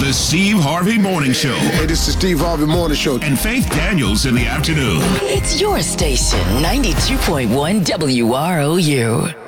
The Steve Harvey Morning Show. Hey, this is Steve Harvey Morning Show. And Faith Daniels in the afternoon. It's your station, 92.1 WROU.